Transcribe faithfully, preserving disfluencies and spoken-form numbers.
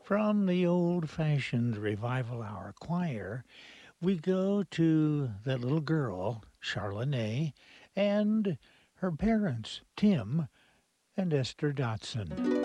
From the old-fashioned Revival Hour choir, we go to that little girl, Charlene, and her parents, Tim and Esther Dotson.